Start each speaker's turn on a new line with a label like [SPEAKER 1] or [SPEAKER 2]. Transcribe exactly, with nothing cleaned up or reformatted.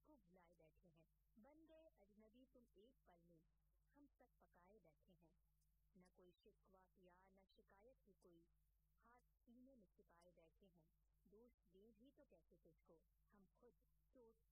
[SPEAKER 1] को भुलाए बैठे हैं। बन गए अजनबी तुम एक पल में, हम सब पकाए बैठे हैं। न कोई शिकवा किया न शिकायत की कोई, हाथ सीने में छिपाए बैठे हैं। दोष दे भी तो कैसे तुझको, हम खुद चोट